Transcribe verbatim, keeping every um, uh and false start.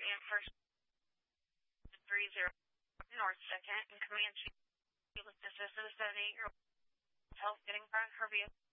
and First three zero North second and Comanche. This is a seventy-eight-year-old health getting front her vehicle.